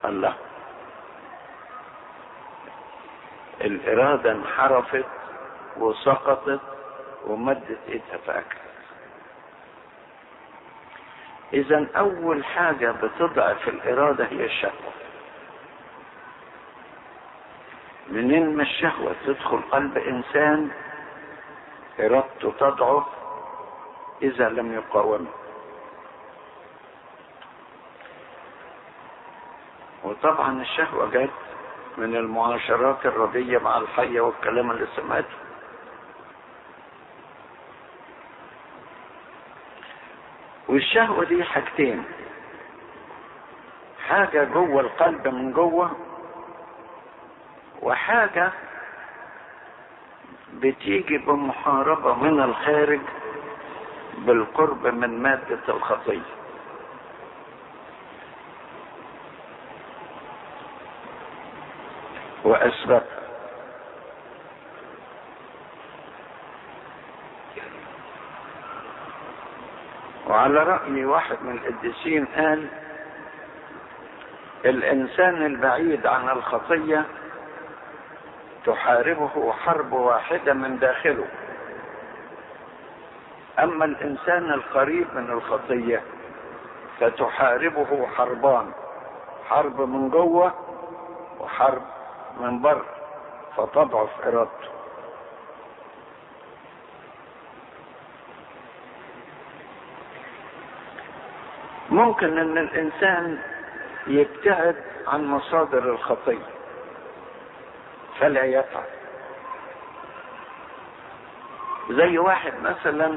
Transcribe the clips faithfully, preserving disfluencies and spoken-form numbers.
الله. الإرادة انحرفت وسقطت ومدت ايدها فأكلت. إذا أول حاجة بتضعف الإرادة هي الشهوة. منين ما الشهوة تدخل قلب إنسان إرادته تضعف إذا لم يقاومها. وطبعا الشهوة جت من المعاشرات الردية مع الحية والكلام اللي سمعته. والشهوة دي حاجتين، حاجة جوه القلب من جوه، وحاجة بتيجي بمحاربة من الخارج بالقرب من مادة الخطية. وأسبابها وعلى رأي واحد من القديسين قال: الإنسان البعيد عن الخطية تحاربه حرب واحدة من داخله، أما الإنسان القريب من الخطية فتحاربه حربان، حرب من جوه وحرب من بره، فتضعف إرادته. ممكن ان الانسان يبتعد عن مصادر الخطية فلا يتعب. زي واحد مثلا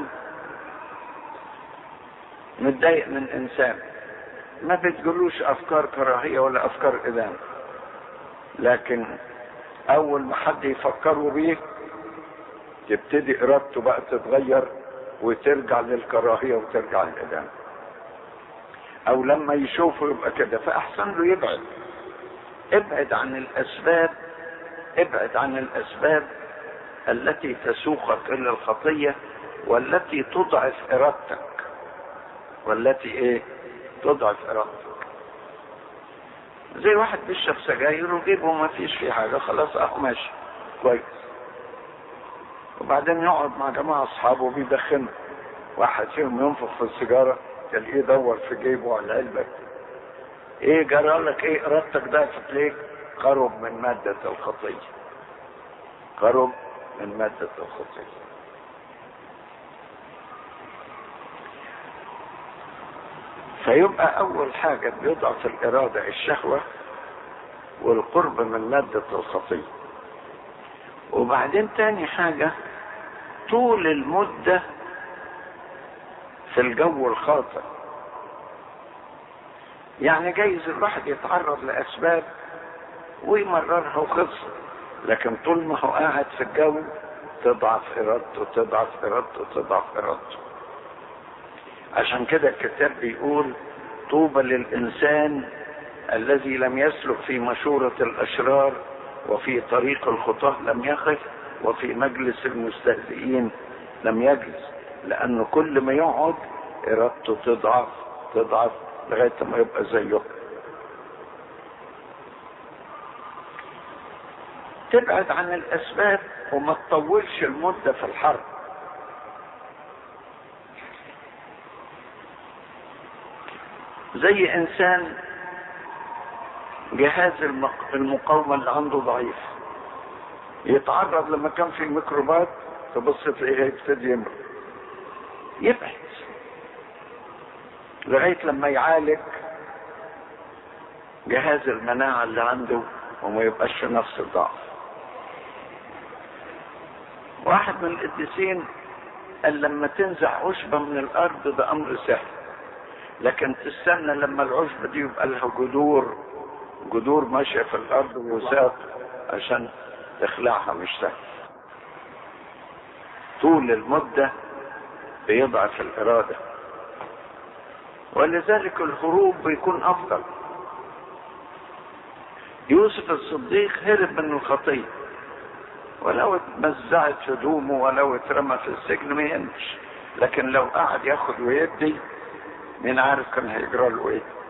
متضايق من انسان، ما بتجلوش افكار كراهية ولا افكار ادانة، لكن اول ما حد يفكروا بيه تبتدي ارادته بقى تتغير وترجع للكراهية وترجع للادانة. او لما يشوفه يبقى كده، فاحسن له يبعد. ابعد عن الاسباب، ابعد عن الاسباب التي تسوقك الى الخطية والتي تضعف ارادتك، والتي ايه تضعف ارادتك. زي واحد بيشرب سجاير وجيبه ما فيش فيه حاجة، خلاص اهو ماشي كويس، وبعدين يقعد مع جماعة اصحابه بيدخنوا، واحد فيهم ينفخ في السيجارة تلاقيه يدور في جيبه على علبة. ايه جرى لك؟ ايه ارادتك ضعفت ليك؟ قرب من مادة الخطية، قرب من مادة الخطية. فيبقى اول حاجة بيضعف الارادة الشهوة والقرب من مادة الخطية. وبعدين تاني حاجة طول المدة في الجو الخاطئ. يعني جايز الواحد يتعرض لأسباب ويمررها وخلص، لكن طول ما هو قاعد في الجو تضعف إرادته تضعف إرادته تضعف إرادته. عشان كده الكتاب بيقول: طوبى للإنسان الذي لم يسلك في مشورة الأشرار وفي طريق الخطاة لم يقف وفي مجلس المستهزئين لم يجلس. لأنه كل ما يقعد إرادته تضعف تضعف لغاية ما يبقى زيه. تبعد عن الأسباب وما تطولش المدة في الحرب. زي إنسان جهاز المقاومة اللي عنده ضعيف، يتعرض لمكان فيه ميكروبات تبص تلاقيه يبتدي يمرض، يبعد لغاية لما يعالج جهاز المناعة اللي عنده وما يبقاش في نفس الضعف. واحد من القديسين قال: لما تنزع عشبة من الارض ده امر سهل، لكن تستنى لما العشبة دي يبقى لها جذور جذور ماشية في الارض وساق عشان تخلعها مش سهل. طول المدة بيضعف الإرادة، ولذلك الهروب بيكون أفضل. يوسف الصديق هرب من الخطية، ولو اتمزعت هدومه ولو اترمى في السجن ما يهمش، لكن لو قعد ياخد ويدي مين عارف كان هيجرى له ايه.